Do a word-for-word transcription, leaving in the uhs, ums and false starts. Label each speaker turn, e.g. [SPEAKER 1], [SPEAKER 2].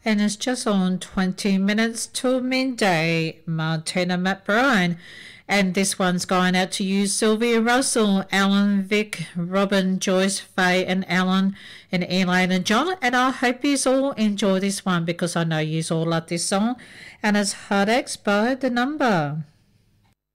[SPEAKER 1] And it's just on twenty minutes to midday. Martina McBride. And this one's going out to you, Sylvia Russell, Alan, Vic, Robin, Joyce, Faye, and Alan, and Elaine and John. And I hope you all enjoy this one because I know you all love this song. And it's Heartaches by The Number.